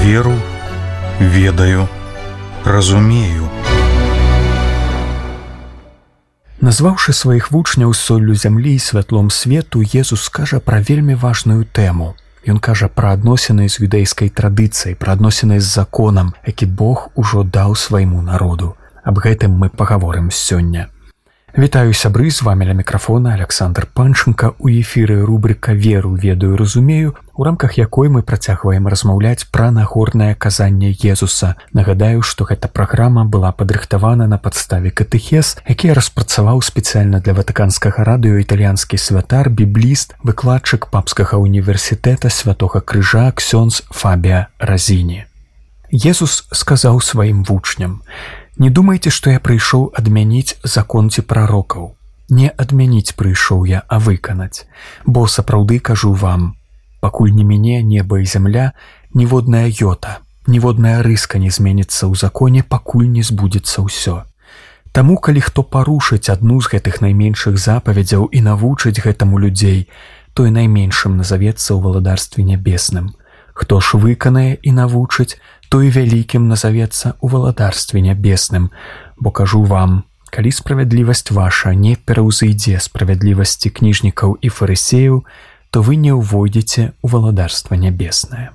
Веру, ведаю, разумею. Назваўшы сваіх вучняў соллю зямлі і святлом свету, Езус кажа пра вельмі важную тэму. Ён кажа пра адносіны з юдэйскай традыцыяй, пра адносіны з законам, які Бог ужо даў свайму народу. Аб гэтым мы пагаворым сёння. Вітаю, сябры, з вамі ля мікрафона Александр Панченко. У эфіры рубрика «Веру, ведаю, разумею», у рамках якой мы працягваем размаўляць пра нагорнае казанне Езуса. Нагадаю, што гэта праграма была падрыхтавана на падставе катэхез, які распрацаваў спецыяльна для ватыканскага радыё італьянскі святар, бібліст, выкладчык папскага універсітэта Святога Крыжа ксёндз Фабіа Разіні. Езус сказаў сваім вучням: «Не думайце, што я прыйшоў адмяніць закон ці прарокаў. Не адмяніць прыйшоў я, а выканаць. Бо сапраўды кажу вам, пакуль не міне неба і зямля, ніводная йота, ніводная рыска не зменіцца ў законе, пакуль не збудзецца ўсё. Таму, калі хто парушыць адну з гэтых найменшых запаведзяў і навучыць гэтаму людзей, той найменшым назавецца ў валадарстве нябесным. Хто ж выканае і навучыць, той вялікім назавецца ў валадарстве нябесным. Бо кажу вам, калі справядлівасць ваша не пераўзыйдзе справядлівасці кніжнікаў і фарысеяў, то вы не ўвойдзеце ў валадарства нябеснае».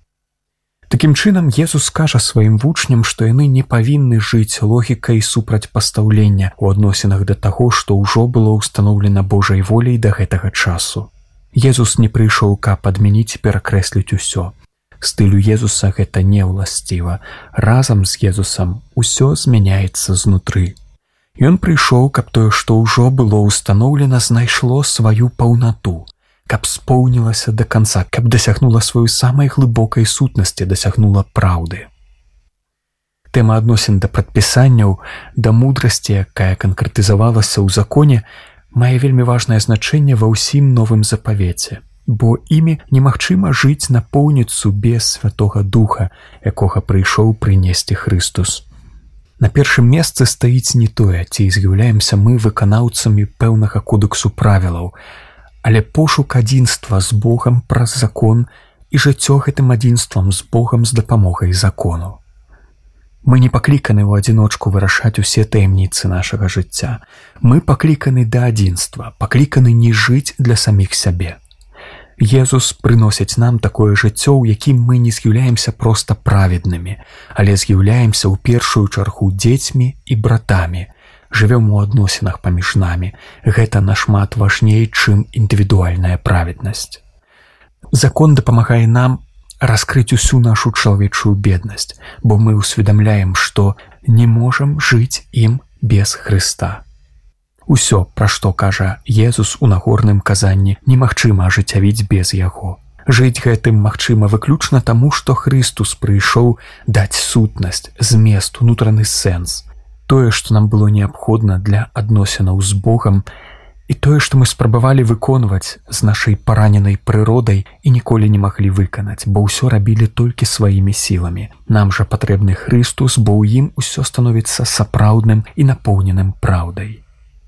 Такім чынам, Езус кажа сваім вучням, што яны не павінны жыць логікай супрацьпастаўлення ў адносінах да таго, што ўжо было ўстаноўлена Божай воляй да гэтага часу. Езус не прыйшоў, каб адмяніць і перакрэсліць усё. Стылю Езуса гэта не ўласціва. Разам з Езусам усё змяняецца знутры. Ён прыйшоў, каб тое, што ўжо было ўстаноўлена, знайшло сваю паўнату, каб споўнілася да канца, каб дасягнула сваёй самай глыбокай сутнасці, дасягнула праўды. Тэма адносін да прадпісанняў, да мудрасці, якая канкрэтызавалася ў законе, мае вельмі важнае значэнне ва ўсім новым запавеце, бо імі немагчыма жыць напоўніцу без Святога Духа, якога прыйшоў прынесці Хрыстус. На першым месцы стаіць не тое, ці з'яўляемся мы выканаўцамі пэўнага кодэксу правілаў, але пошук адзінства з Богам праз закон і жыццё гэтым адзінствам з Богам з дапамогай закону. Мы не пакліканы ў адзіночку вырашаць усе таямніцы нашага жыцця. Мы пакліканы да адзінства, пакліканы не жыць для саміх сябе. Езус прыносіць нам такое жыццё, у якім мы не з'яўляемся проста праведнымі, але з'яўляемся ў першую чаргу дзецьмі і братамі, жывём у адносінах паміж намі. Гэта нашмат важней, чым індывідуальная праведнасць. Закон дапамагае нам раскрыць усю нашу чалавечую беднасць, бо мы ўсведамляем, што не можам жыць ім без Хрыста. Усё, пра што кажа Езус у нагорным казанні, немагчыма ажыццявіць без яго. Жыць гэтым магчыма выключна таму, што Хрыстус прыйшоў даць сутнасць, змест, унутраны сэнс. Тое, што нам было неабходна для адносінаў з Богам, і тое, што мы спрабавалі выконваць з нашай параненай прыродай і ніколі не маглі выканаць, бо ўсё рабілі толькі сваімі сіламі. Нам жа патрэбны Хрыстус, бо ў ім усё становіцца сапраўдным і напоўненым праўдай.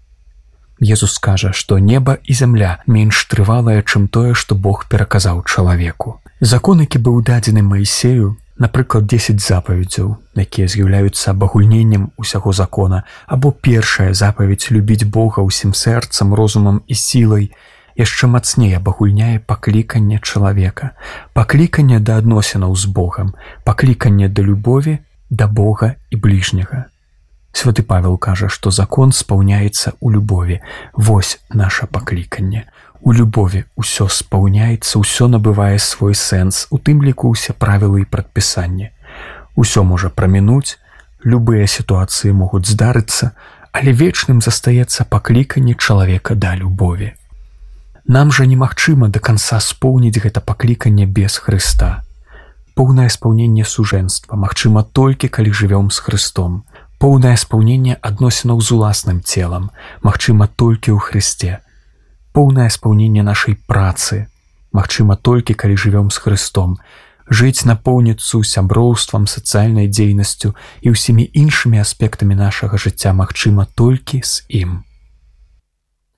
Езус кажа, што неба і зямля менш трывалая, чым тое, што Бог пераказаў чалавеку. Закон, які быў дадзены Маісею, напрыклад, 10 запаведзяў, якія з'яўляюцца абагульненнем усяго закона, або першая запаведь любіць Бога ўсім сэрцам, розумам і сілай, яшчэ мацней абагульняе пакліканне чалавека, пакліканне да адносінаў з Богам, пакліканне да любові, да Бога і бліжняга. Святы Павел кажа, што закон спаўняецца ў любові. Вось наша пакліканне. У любові ўсё спаўняецца, ўсё набывае свой сэнс, у тым ліку ўсе правілы і прадпісанні. Усё можа прамінуць, любыя сітуацыі могуць здарыцца, але вечным застаецца пакліканне чалавека да любові. Нам жа немагчыма да канца споўніць гэта пакліканне без Хрыста. Поўнае спаўненне сужэнства магчыма толькі, калі жывём з Хрыстом. Поўнае спаўненне адносінаў з уласным целам магчыма толькі ў Хрысце. Поўнае спаўненне нашай працы магчыма толькі, калі жывём з Хрыстом. Жыць напоўніцу сяброўствам, сацыяльнай дзейнасцю і ўсімі іншымі аспектамі нашага жыцця магчыма толькі з ім.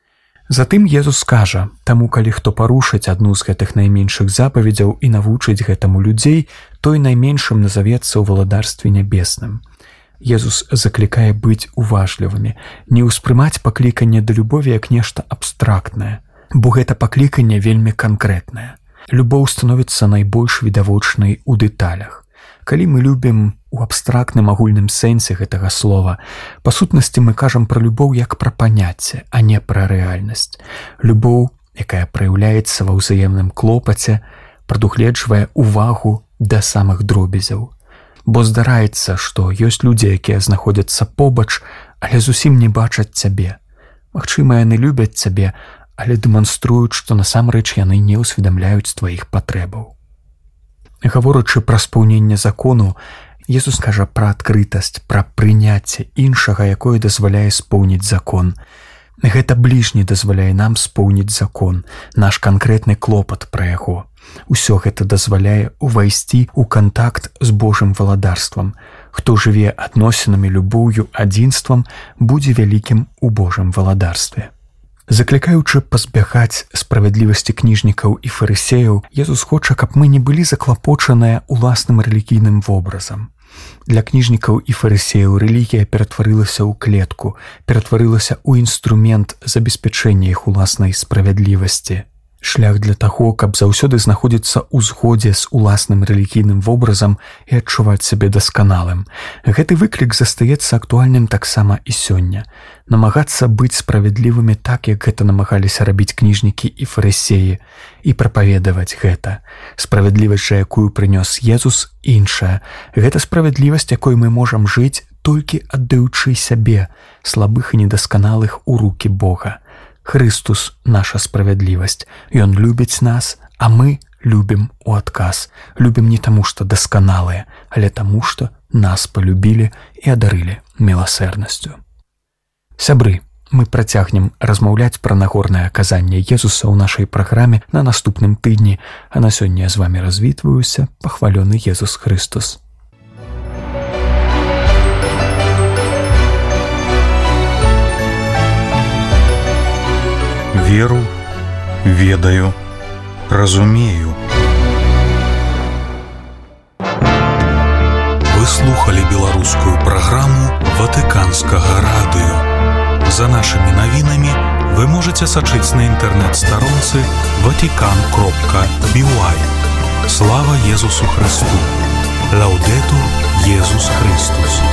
Затым Езус кажа: «Таму, калі хто парушыць адну з гэтых найменшых запаведзяў і навучыць гэтаму людзей, той найменшым назавецца ў валадарстве нябесным». Езус заклікае быць уважлівымі, не ўспрымаць пакліканне да любові як нешта абстрактнае, бо гэта пакліканне вельмі канкрэтнае. Любоў становіцца найбольш відавочнай у дэталях. Калі мы любім у абстрактным агульным сэнсе гэтага слова, па сутнасці мы кажам пра любоў як пра паняцце, а не пра рэальнасць. Любоў, якая праяўляецца ва ўзаемным клопаце, прадугледжвае увагу да самых дробязяў. Бо здараецца, што ёсць людзі, якія знаходзяцца побач, але зусім не бачаць цябе. Магчыма, яны любяць цябе, але дэманструюць, што насамрэч яны не ўсведамляюць тваіх патрэбаў. Гаворачы пра спаўненне закону, Езус кажа пра адкрытасць, пра прыняцце іншага, якое дазваляе споўніць закон. Гэта бліжні дазваляе нам споўніць закон, наш канкрэтны клопат пра яго. Усё гэта дазваляе увайсці ў кантакт з Божым валадарствам. Хто жыве адносінамі, любоўю, адзінствам, будзе вялікім у Божым валадарстве. Заклікаючы пазбягаць справядлівасці кніжнікаў і фарысеяў, Езус хоча, каб мы не былі заклапочаныя уласным рэлігійным вобразам. Для кніжнікаў і фарысеяў рэлігія ператварылася ў клетку, ператварылася ў інструмент забеспячэння іх уласнай справядлівасці. Шлях для таго, каб заўсёды знаходзіцца ў згодзе з уласным рэлігійным вобразам і адчуваць сябе дасканалым. Гэты выклік застаецца актуальным таксама і сёння. Намагацца быць справядлівымі так, як гэта намагаліся рабіць кніжнікі і фарысеі, і прапаведаваць гэта. Справядлівасць жа, якую прынёс Езус, іншая. Гэта справядлівасць, якой мы можам жыць, толькі аддаючы сябе, слабых і недасканалых у рукі Бога. Хрыстус – наша справядлівасць. Ён любіць нас, а мы любім у адказ. Любім не таму, што дасканалыя, але таму, што нас палюбілі і адарылі міласэрнасцю. Сябры, мы працягнем размаўляць пра нагорнае аказанне Езуса ў нашай праграме на наступным тыдні, а на сёння я з вамі развітваюся. Пахвалёны Езус Христос. Веру, ведаю, разумею. Вы слухали беларускую праграму Ватыканскага радыё. За нашымі навінамі вы можаце сачыць на інтэрнэт-старонцы vatican.by. Слава Езусу Христу! Лаўдэтур Езус Христус!